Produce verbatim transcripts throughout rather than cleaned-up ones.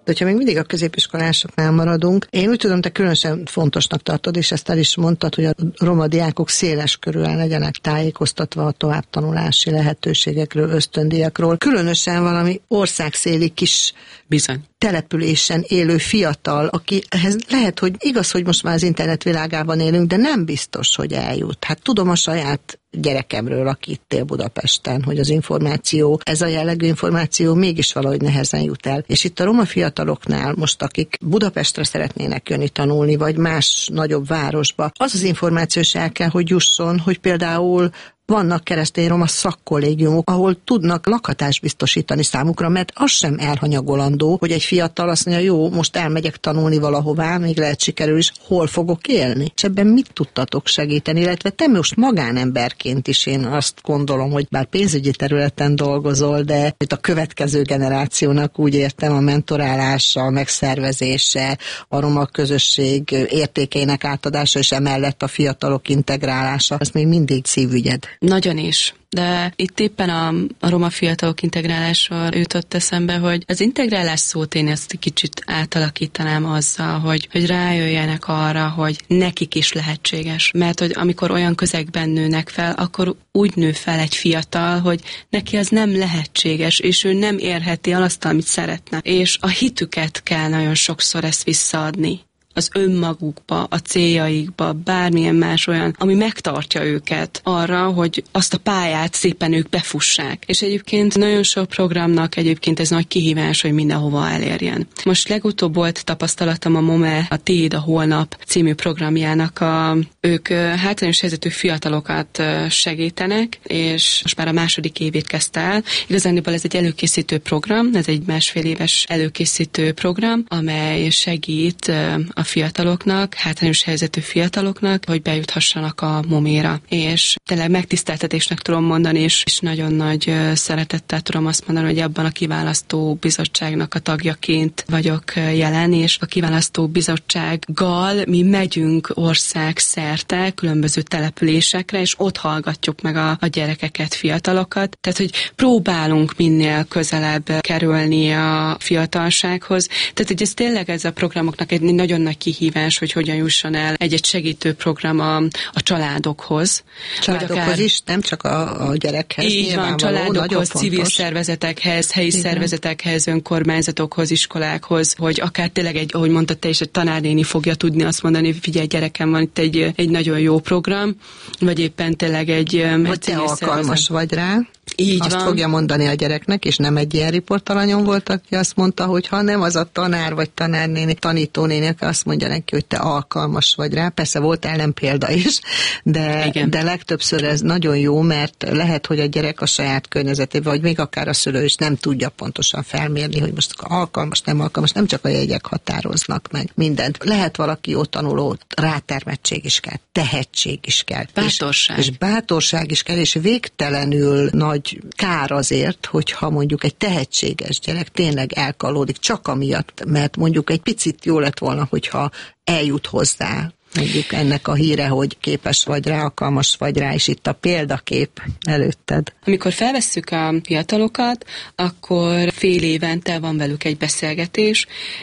De hogyha még mindig a középiskolásoknál maradunk, én úgy tudom, te különösen fontosnak tartod, és ezt el is mondtad, hogy a roma diákok széles körülön legyenek tájékoztatva a továbbtanulási lehetőségekről, ösztöndíjakról. Különösen valami országszéli kis Bizony. településen élő fiatal, aki ehhez lehet, hogy igaz, hogy most már az internet világában élünk, de nem biztos, hogy eljut. Hát tudom a saját gyerekemről, aki itt él Budapesten, hogy az információ, ez a jellegű információ mégis valahogy nehezen jut el. És itt a roma fiataloknál most, akik Budapestre szeretnének jönni tanulni, vagy más nagyobb városba, az az információ is el kell, hogy jusson, hogy például vannak keresztény roma szakkollégiumok, ahol tudnak lakhatást biztosítani számukra, mert az sem elhanyagolandó, hogy egy fiatal azt mondja, jó, most elmegyek tanulni valahová, még lehet sikerül is, hol fogok élni. És ebben mit tudtatok segíteni, illetve te most magánemberként is én azt gondolom, hogy bár pénzügyi területen dolgozol, de itt a következő generációnak úgy értem a mentorálása, a megszervezése, a roma közösség értékeinek átadása, és emellett a fiatalok integrálása, az még mindig szívügyed. Nagyon is. De itt éppen a, a roma fiatalok integrálásról jutott eszembe, hogy az integrálás szót én ezt kicsit átalakítanám azzal, hogy, hogy rájöjjenek arra, hogy nekik is lehetséges. Mert hogy amikor olyan közegben nőnek fel, akkor úgy nő fel egy fiatal, hogy neki az nem lehetséges, és ő nem érheti el azt, amit szeretne. És a hitüket kell nagyon sokszor ezt visszaadni. Az önmagukba, a céljaikba, bármilyen más olyan, ami megtartja őket arra, hogy azt a pályát szépen ők befussák. És egyébként nagyon sok programnak egyébként ez nagy kihívás, hogy mindenhova elérjen. Most legutóbb volt tapasztalatom a MOME, a Tiéd a Holnap című programjának, a, ők hátrányos helyzetű fiatalokat segítenek, és most már a második évét kezdte el. Igazániból ez egy előkészítő program, ez egy másfél éves előkészítő program, amely segít a fiataloknak, hátrányos helyzetű fiataloknak, hogy bejuthassanak a moméra. És tényleg megtiszteltetésnek tudom mondani, és, és nagyon nagy szeretettel tudom azt mondani, hogy abban a kiválasztó bizottságnak a tagjaként vagyok jelen, és a kiválasztó bizottsággal mi megyünk országszerte, különböző településekre, és ott hallgatjuk meg a, a gyerekeket, fiatalokat. Tehát, hogy próbálunk minél közelebb kerülni a fiatalsághoz. Tehát, hogy ez tényleg ez a programoknak egy nagyon nagy kihívás, hogy hogyan jusson el egy-egy segítő program a, a családokhoz. Családokhoz akár, is, nem csak a, a gyerekhez. Így van, családokhoz, civil szervezetekhez, helyi igen. szervezetekhez, önkormányzatokhoz, iskolákhoz, hogy akár tényleg egy, ahogy mondtad te is, egy tanárnéni fogja tudni azt mondani, hogy figyelj, gyerekem, van itt egy, egy nagyon jó program, vagy éppen tényleg egy... Vagy te alkalmas szervezet. Vagy rá. Így azt van. fogja mondani a gyereknek, és nem egy ilyen riportalanyon volt, aki azt mondta, hogy ha nem az a tanár vagy tanárnéni, tanítónéni, azt mondja neki, hogy te alkalmas vagy rá. Persze volt ellenpélda is, de, de legtöbbször ez nagyon jó, mert lehet, hogy a gyerek a saját környezetében, vagy még akár a szülő is nem tudja pontosan felmérni, hogy most alkalmas, nem alkalmas, nem csak a jegyek határoznak meg mindent. Lehet valaki jó tanuló, rátermettség is kell, tehetség is kell. Bátorság. És, és bátorság is kell, és végtelenül nagy kár azért, hogyha mondjuk egy tehetséges gyerek tényleg elkalódik, csak amiatt, mert mondjuk egy picit jó lett volna, hogyha eljut hozzá mondjuk ennek a híre, hogy képes vagy rá, alkalmas vagy rá, és itt a példakép előtted. Amikor felvesszük a fiatalokat, akkor fél évente van velük egy beszélgetés,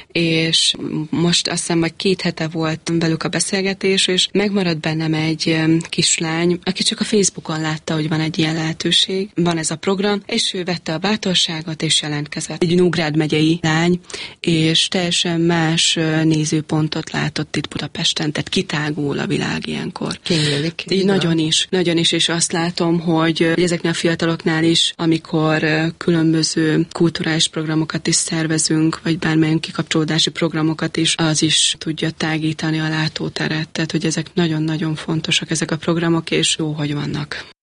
és most azt hiszem, hogy két hete volt velük a beszélgetés, és megmaradt bennem egy kislány, aki csak a Facebookon látta, hogy van egy ilyen lehetőség, van ez a program, és ő vette a bátorságot, és jelentkezett. Egy Nógrád megyei lány, és teljesen más nézőpontot látott itt Budapesten, tehát kitágul a világ ilyenkor. Kinyílik. Így nagyon is, nagyon is, és azt látom, hogy ezeknél a fiataloknál is, amikor különböző kulturális programokat is szervezünk, vagy bármilyen kikapcsolódási programokat is, az is tudja tágítani a látóteret. Tehát, hogy ezek nagyon-nagyon fontosak, ezek a programok, és jó, hogy vannak.